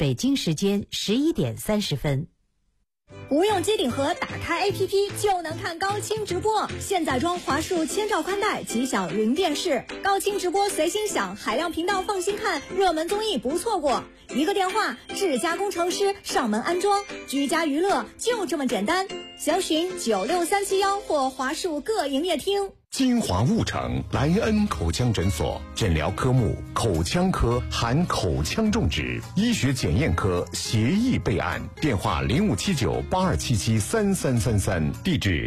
北京时间11点30分。 不用机顶盒，打开 APP 就能看高清直播。现在装华数千兆宽带，即享云电视，高清直播随心享，海量频道放心看，热门综艺不错过。一个电话，智家工程师上门安装，居家娱乐就这么简单。详询96371或华数各营业厅。 金华雾城莱恩口腔诊所，诊疗科目口腔科含口腔种植，医学检验科协议备案，电话057982773333，地址